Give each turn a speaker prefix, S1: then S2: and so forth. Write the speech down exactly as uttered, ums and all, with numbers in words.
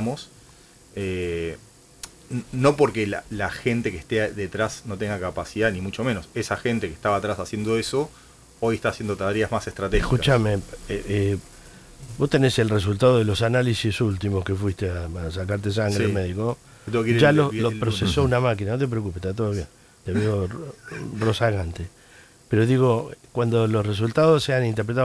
S1: digamos, eh, no porque la, la gente que esté detrás no tenga capacidad, ni mucho menos. Esa gente que estaba atrás haciendo eso, hoy está haciendo tareas más estratégicas.
S2: Escúchame, eh, eh, vos tenés el resultado de los análisis últimos que fuiste a, a sacarte sangre,
S1: Sí.
S2: médico.
S1: Ir
S2: ya
S1: el,
S2: lo,
S1: el,
S2: lo
S1: el,
S2: procesó
S1: el,
S2: una máquina, no te preocupes, está todo bien. Te veo rozagante. Pero digo, cuando los resultados sean interpretados